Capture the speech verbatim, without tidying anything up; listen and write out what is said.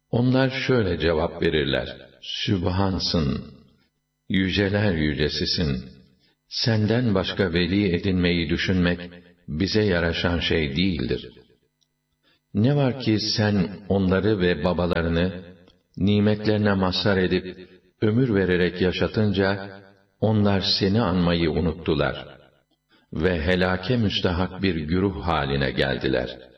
Onlar şöyle cevap verirler: Sübhansın, yüceler yücesisin. Senden başka veli edinmeyi düşünmek bize yaraşan şey değildir. Ne var ki sen onları ve babalarını nimetlerine mazhar edip ömür vererek yaşatınca onlar seni anmayı unuttular ve helake müstahak bir güruh haline geldiler.